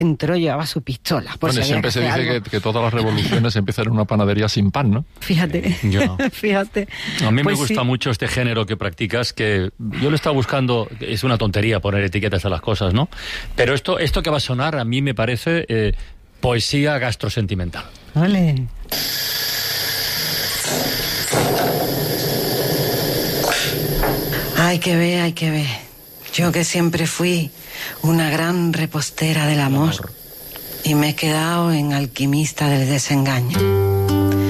entró, llevaba su pistola. Bueno, siempre se dice que todas las revoluciones empiezan en una panadería sin pan, ¿no? Fíjate, fíjate. A mí Pues me gusta mucho este género que practicas, que yo lo estaba buscando, es una tontería poner etiquetas a las cosas, ¿no? Pero esto que va a sonar a mí me parece poesía gastrosentimental. Vale. Hay que ver. Yo que siempre fui una gran repostera del amor y me he quedado en alquimista del desengaño.